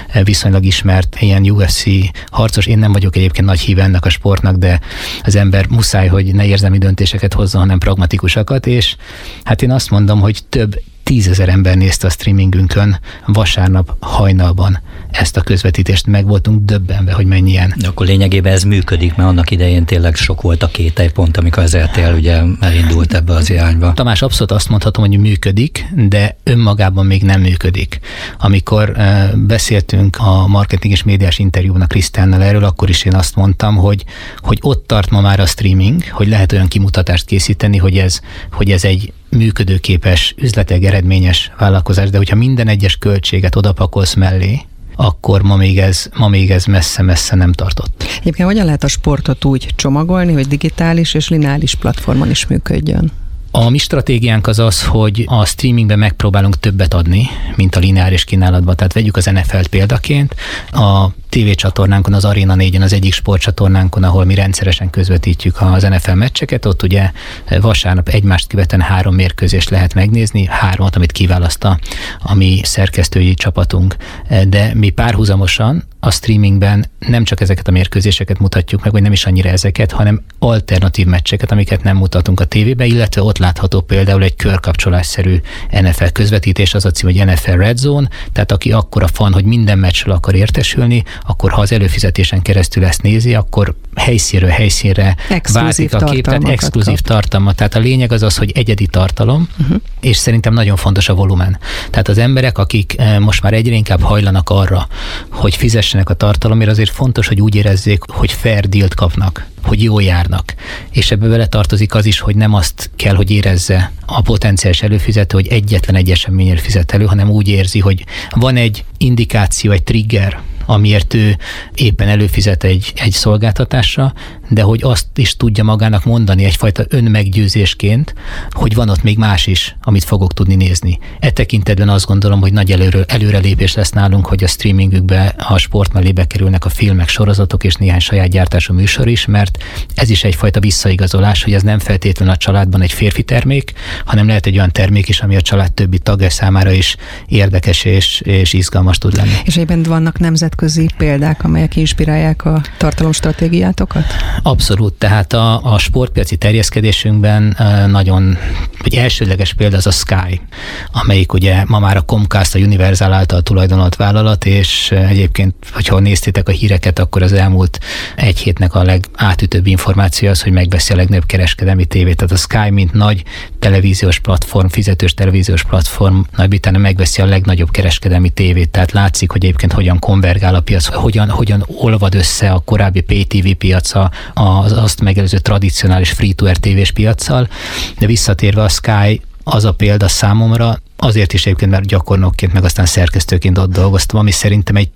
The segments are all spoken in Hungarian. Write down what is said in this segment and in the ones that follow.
viszonylag ismert ilyen UFC harcos. Én nem vagyok egyébként nagy híve ennek a sportnak, de az ember muszáj, hogy ne érzelmi döntéseket hozzon, hanem pragmatikusakat, és hát én azt mondom, hogy több 10 000 ember nézte a streamingünkön vasárnap hajnalban ezt a közvetítést, meg voltunk döbbenve, hogy mennyien. De akkor lényegében ez működik, mert annak idején tényleg sok volt a kételypont, amikor az RTL ugye elindult ebbe az irányba. Tamás, abszolút azt mondhatom, hogy működik, de önmagában még nem működik. Amikor beszéltünk a marketing és médiás interjúban a Krisztánnal erről, akkor is én azt mondtam, hogy ott tart ma már a streaming, hogy lehet olyan kimutatást készíteni, hogy ez egy működőképes, üzletileg eredményes vállalkozás, de hogyha minden egyes költséget odapakolsz mellé, akkor ma még ez messze-messze nem tartott. Egyébként hogyan lehet a sportot úgy csomagolni, hogy digitális és lineáris platformon is működjön? A mi stratégiánk az, hogy a streamingben megpróbálunk többet adni, mint a lineáris kínálatban. Tehát vegyük az NFL-t példaként. A tévécsatornánkon, az Arena 4-en, az egyik sportcsatornánkon, ahol mi rendszeresen közvetítjük az NFL meccseket, ott ugye vasárnap egymást követően 3 mérkőzést lehet megnézni, 3, amit kiválaszt a mi szerkesztői csapatunk. De mi párhuzamosan a streamingben nem csak ezeket a mérkőzéseket mutatjuk meg, vagy nem is annyira ezeket, hanem alternatív meccseket, amiket nem mutatunk a tévébe, illetve ott látható például egy körkapcsolásszerű NFL közvetítés, az a cím, hogy NFL Red Zone, tehát aki akkora fan, hogy minden meccsről akar értesülni, akkor ha az előfizetésen keresztül ezt nézi, akkor helyszínről helyszínre váltik a képet, exkluzív tartalmat. Tehát a lényeg az, hogy egyedi tartalom, és szerintem nagyon fontos a volumen. Tehát az emberek, akik most már egyre inkább hajlanak arra, hogy fizessenek a tartalomért, azért fontos, hogy úgy érezzék, hogy fair dealt kapnak, hogy jól járnak. És ebbe bele tartozik az is, hogy nem azt kell, hogy érezze a potenciális előfizető, hogy egyetlen egy eseményért fizet elő, hanem úgy érzi, hogy van egy indikáció, egy trigger, amiért ő éppen előfizet egy szolgáltatásra, de hogy azt is tudja magának mondani egyfajta önmeggyőzésként, hogy van ott még más is, amit fogok tudni nézni. E tekintetben azt gondolom, hogy nagy előrelépés lesz nálunk, hogy a streamingükbe, a sport mellé bekerülnek a filmek, sorozatok és néhány saját gyártású műsor is, mert ez is egyfajta visszaigazolás, hogy ez nem feltétlenül a családban egy férfi termék, hanem lehet egy olyan termék is, ami a család többi tagja számára is érdekes és izgalmas tud lenni. És egyébként vannak nemzetközi példák, amelyek inspirálják a tartalomstratégiátokat? Abszolút, tehát a sportpiaci terjeszkedésünkben nagyon, vagy elsődleges példa az a Sky, amelyik ugye ma már a Comcast, a Universal által tulajdonolt vállalat, és egyébként, hogyha néztétek a híreket, akkor az elmúlt egy hétnek a legátütőbb információ az, hogy megveszi a legnagyobb kereskedelmi tévét. Tehát a Sky, mint nagy televíziós platform, fizetős televíziós platform, Nagy-Britannia megveszi a legnagyobb kereskedelmi tévét. Tehát látszik, hogy egyébként hogyan konvergál a piac, hogyan olvad össze a korábbi pay TV piaca az azt megelőző tradicionális free-to-air tévés piaccal, de visszatérve a Sky az a példa számomra, azért is egyébként, mert gyakornokként, meg aztán szerkesztőként ott dolgoztam, ami szerintem egy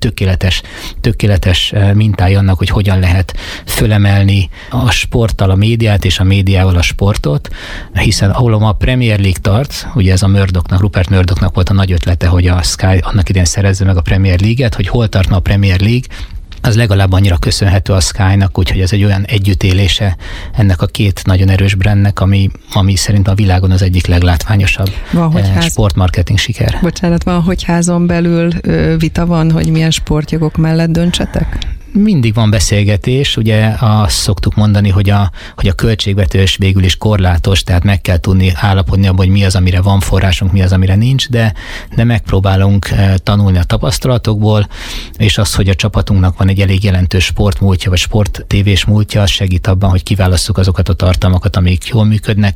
tökéletes mintája annak, hogy hogyan lehet fölemelni a sporttal a médiát, és a médiával a sportot, hiszen ahol a Premier League tart, ugye ez a Rupert Murdochnak volt a nagy ötlete, hogy a Sky annak idején szerezze meg a Premier League-et, hogy hol tartna a Premier League, az legalább annyira köszönhető a Sky-nak, úgyhogy ez egy olyan együttélése ennek a két nagyon erős brandnek, ami szerintem a világon az egyik leglátványosabb sportmarketing siker. Bocsánat, van, hogy házon belül vita van, hogy milyen sportjogok mellett döntsetek? Mindig van beszélgetés, ugye azt szoktuk mondani, hogy a költségvetés végül is korlátos, tehát meg kell tudni állapodni abban, hogy mi az, amire van forrásunk, mi az, amire nincs, de megpróbálunk tanulni a tapasztalatokból, és az, hogy a csapatunknak van egy elég jelentős sportmúltja, vagy sporttévés múltja, az segít abban, hogy kiválasszuk azokat a tartalmakat, amik jól működnek.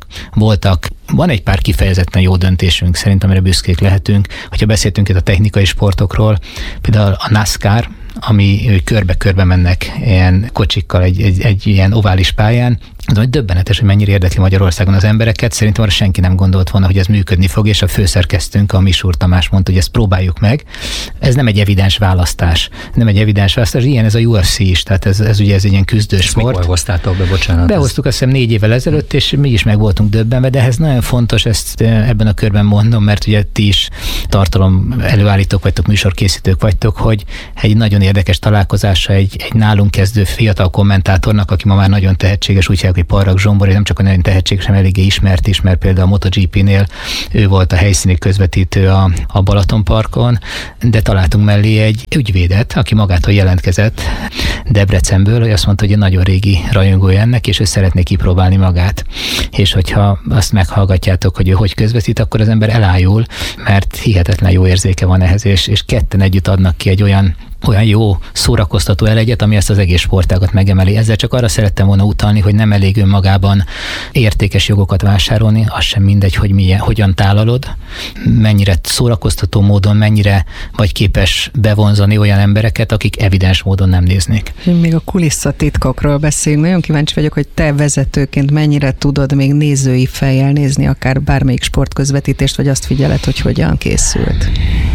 Van egy pár kifejezetten jó döntésünk, szerintem amire büszkék lehetünk. Hogyha beszéltünk itt a technikai sportokról, például a NASCAR, ami körbe-körbe mennek ilyen kocsikkal egy ilyen ovális pályán. Hogy döbbenetes, hogy mennyire érdekli Magyarországon az embereket. Szerintem arra senki nem gondolt volna, hogy ez működni fog, és a főszerkesztőnk, a Misúr Tamás mondta, hogy ezt próbáljuk meg. Ez nem egy evidens választás. Ilyen ez a UFC is, tehát ez ugye ez egy ilyen küzdős sport. Mikor hoztátok be, bocsánat? Behoztuk azt hiszem 4 évvel ezelőtt, és mi is meg voltunk döbbenve, de ez nagyon fontos, ezt ebben a körben mondom, mert ugye ti is tartalom előállítók vagytok, műsorkészítők vagytok, hogy egy nagyon érdekes találkozása egy nálunk kezdő fiatal kommentátornak, aki ma már nagyon tehetséges, úgy hogy Parrak Zsombor, és nem csak a nagyon tehetséges, hanem eléggé ismert is, mert például a MotoGP-nél ő volt a helyszíni közvetítő a Balatonparkon, de találtunk mellé egy ügyvédet, aki magától jelentkezett Debrecenből, hogy azt mondta, hogy egy nagyon régi rajongója ennek, és ő szeretné kipróbálni magát. És hogyha azt meghallgatjátok, hogy ő hogy közvetít, akkor az ember elájul, mert hihetetlen jó érzéke van ehhez, és ketten együtt adnak ki egy olyan jó szórakoztató elegyet, ami ezt az egész sportágat megemeli. Ezzel csak arra szerettem volna utalni, hogy nem elég önmagában értékes jogokat vásárolni, az sem mindegy, hogy hogyan tálalod, mennyire szórakoztató módon, mennyire vagy képes bevonzani olyan embereket, akik evidens módon nem néznék. Még a kulisszatitkokról beszélünk. Nagyon kíváncsi vagyok, hogy te vezetőként mennyire tudod még nézői fejjel nézni akár bármelyik sportközvetítést, vagy azt figyeled, hogy hogyan készült.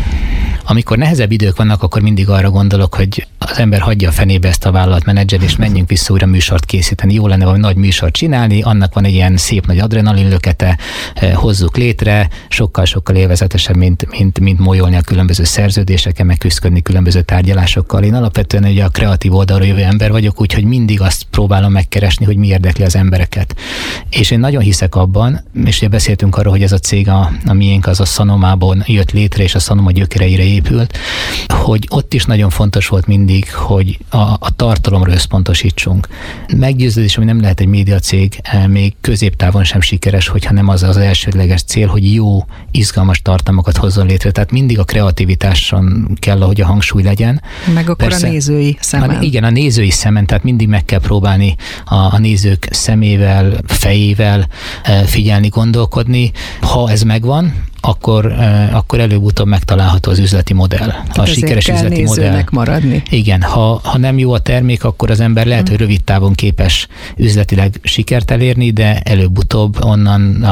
Amikor nehezebb idők vannak, akkor mindig arra gondolok, hogy az ember hagyja a fenébe ezt a vállalatmenedzser, és menjünk vissza újra műsort készíteni. Jó lenne valami nagy műsort csinálni, annak van egy ilyen szép nagy adrenalinlökete, hozzuk létre, sokkal-sokkal élvezetesebb, mint molyolni a különböző szerződéseken, meg küzdködni különböző tárgyalásokkal. Én alapvetően ugye a kreatív oldalról jövő ember vagyok, úgyhogy mindig azt próbálom megkeresni, hogy mi érdekli az embereket. És én nagyon hiszek abban, és ugye beszéltünk arról, hogy ez a cég, a miénk, az a Sanomában jött létre, és a Sanoma gyökereire épült, hogy ott is nagyon fontos volt mindig, hogy a tartalomra összpontosítsunk. Meggyőződés, hogy nem lehet egy médiacég még középtávon sem sikeres, hogyha nem az az elsődleges cél, hogy jó, izgalmas tartalmakat hozzon létre. Tehát mindig a kreativitáson kell, ahogy a hangsúly legyen. Meg akkor persze, a nézői szemen. Igen, a nézői szemen, tehát mindig meg kell próbálni a nézők szemével, fejével figyelni, gondolkodni. Ha ez megvan, akkor előbb-utóbb megtalálható az üzleti modell. Tehát a sikeres üzleti modell. Maradni. Igen, ha nem jó a termék, akkor az ember lehet, hogy rövid távon képes üzletileg sikert elérni, de előbb-utóbb onnan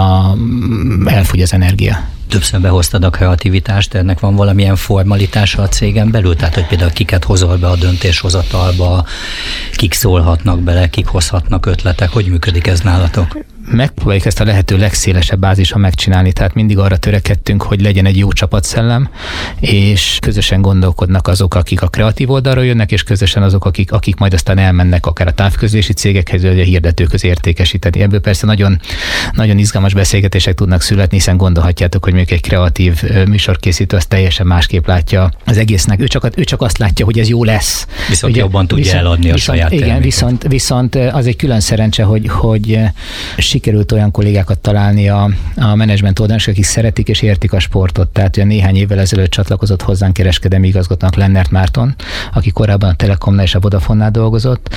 elfogy az energia. Többször behoztad a kreativitást, ennek van valamilyen formalitása a cégen belül? Tehát, hogy például kiket hozol be a döntéshozatalba, kik szólhatnak bele, kik hozhatnak ötletek, hogy működik ez nálatok? Megpróbáljuk ezt a lehető legszélesebb bázison megcsinálni, tehát mindig arra törekedtünk, hogy legyen egy jó csapatszellem, és közösen gondolkodnak azok, akik a kreatív oldalról jönnek, és közösen azok, akik majd aztán elmennek akár a távközlési cégekhez, vagy a hirdetőköz értékesíteni. Ebből persze nagyon, nagyon izgalmas beszélgetések tudnak születni, hiszen gondolhatjátok, hogy mondjuk egy kreatív műsorkészítő az teljesen másképp látja az egésznek. Ő csak azt látja, hogy ez jó lesz. Viszont ugye, jobban tudja eladni a saját terméket. Igen, viszont az egy külön szerencse, hogy sikerült olyan kollégákat találni a menedzsment oldalon, akik szeretik és értik a sportot. Tehát ugye néhány évvel ezelőtt csatlakozott hozzánk kereskedelmi igazgatónak Lennert Márton, aki korábban a Telekomnál és a Vodafonnál dolgozott,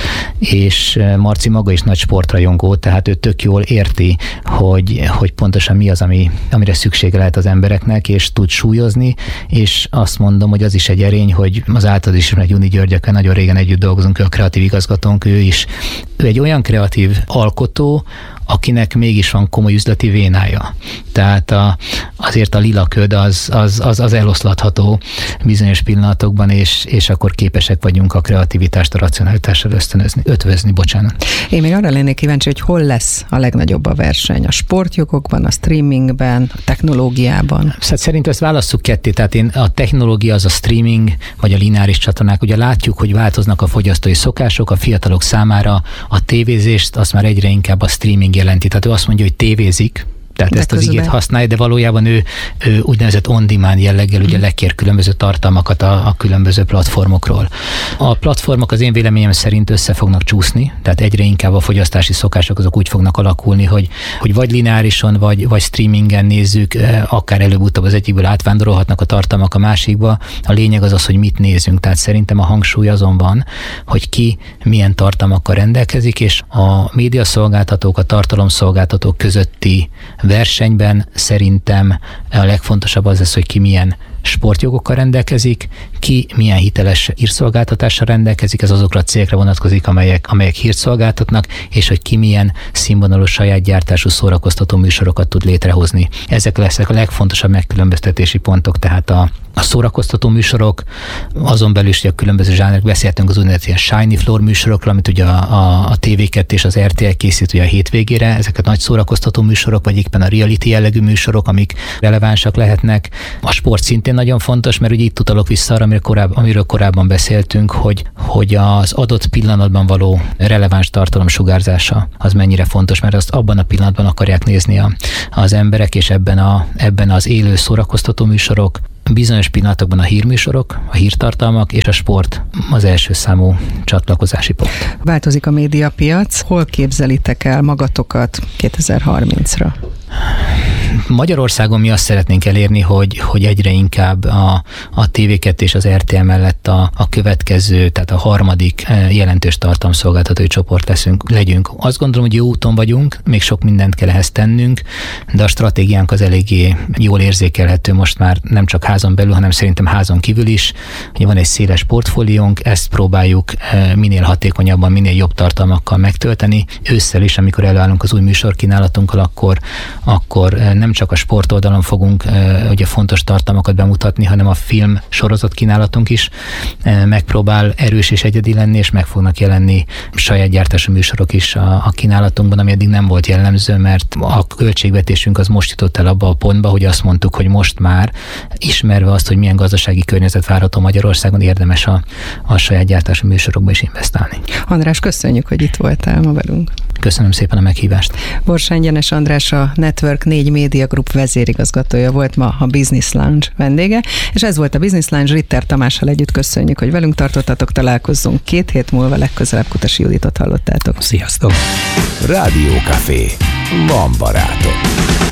és Marci maga is nagy sportrajongó, tehát ő tök jól érti, hogy pontosan mi az, amire szüksége lehet az embereknek, és tud súlyozni, és azt mondom, hogy az is egy erény, hogy az általad is ismert Juni Györgyekkel nagyon régen együtt dolgozunk, ő a kreatív igazgatónk, ő egy olyan kreatív alkotó, akinek mégis van komoly üzleti vénája. Tehát azért a lila köd az eloszlatható bizonyos pillanatokban, és akkor képesek vagyunk a kreativitást a racionalitással ötvözni. Én még arra lennék kíváncsi, hogy hol lesz a legnagyobb a verseny? A sportjogokban, a streamingben, a technológiában? Szerintem ezt válasszuk ketté. Tehát a technológia az a streaming, vagy a lineáris csatornák. Ugye látjuk, hogy változnak a fogyasztói szokások, a fiatalok számára a tévézést, azt már egyre inkább a streaming jelenti. Tehát ő azt mondja, hogy tévézik, tehát de ezt az igét használja, de valójában ő úgynevezett on-demand jelleggel ugye lekér különböző tartalmakat a különböző platformokról. A platformok az én véleményem szerint össze fognak csúszni, tehát egyre inkább a fogyasztási szokások azok úgy fognak alakulni, hogy vagy lineárison, vagy streamingen nézzük, akár előbb-utóbb az egyikből átvándorolhatnak a tartalmak a másikba. A lényeg az, hogy mit nézünk. Tehát szerintem a hangsúly azon van, hogy ki milyen tartalmakkal rendelkezik, és a médiaszolgáltatók, a tartalomszolgáltatók közötti versenyben szerintem a legfontosabb az lesz, hogy ki milyen sportjogokkal rendelkezik, ki milyen hiteles hírszolgáltatással rendelkezik, ez azokra a cégekre vonatkozik, amelyek hírt szolgáltatnak, és hogy ki milyen színvonalú saját gyártású szórakoztató műsorokat tud létrehozni. Ezek lesznek a legfontosabb megkülönböztetési pontok, tehát a szórakoztató műsorok, azon belül is, hogy a különböző zsánerek, beszéltünk az úgynevezett ilyen shiny floor műsorokról, amit ugye a TV2 és az RTL készít ugye a hétvégére, ezek a nagy szórakoztató műsorok, vagy éppen a reality jellegű műsorok, amik relevánsak lehetnek. A sport szintén azért nagyon fontos, mert ugye itt utalok vissza arra, amiről korábban beszéltünk, hogy az adott pillanatban való releváns tartalom sugárzása az mennyire fontos, mert azt abban a pillanatban akarják nézni az emberek, és ebben az élő szórakoztató műsorok, bizonyos pillanatokban a hírműsorok, a hírtartalmak és a sport az első számú csatlakozási pont. Változik a médiapiac. Hol képzelitek el magatokat 2030-ra? Magyarországon mi azt szeretnénk elérni, hogy egyre inkább a TV2 és az RTL mellett a következő, tehát a harmadik jelentős tartalomszolgáltatói csoport legyünk. Azt gondolom, hogy jó úton vagyunk, még sok mindent kell ehhez tennünk, de a stratégiánk az eléggé jól érzékelhető most már nem csak házon belül, hanem szerintem házon kívül is. Ugye van egy széles portfóliónk, ezt próbáljuk minél hatékonyabban, minél jobb tartalmakkal megtölteni. Ősszel is, amikor előállunk az új műsorkínálatunkkal, akkor nem csak a sportoldalon fogunk ugye fontos tartalmakat bemutatni, hanem a film sorozat kínálatunk is megpróbál erős és egyedi lenni, és meg fognak jelenni saját gyártású műsorok is a kínálatunkban, ami eddig nem volt jellemző, mert a költségvetésünk az most jutott el abba a pontba, hogy azt mondtuk, hogy most már ismerve azt, hogy milyen gazdasági környezet várható Magyarországon, érdemes a saját gyártású műsorokba is investálni. András, köszönjük, hogy itt voltál ma velünk. Köszönöm szépen a meghívást. Borsány Gyenes András, a Network 4 Media Group vezérigazgatója volt ma a Business Lounge vendége, és ez volt a Business Lounge. Ritter Tamással együtt köszönjük, hogy velünk tartottatok, találkozzunk 2 hét múlva, legközelebb Kutasi Juditot hallottátok. Sziasztok! Rádiókafé. Van barátom.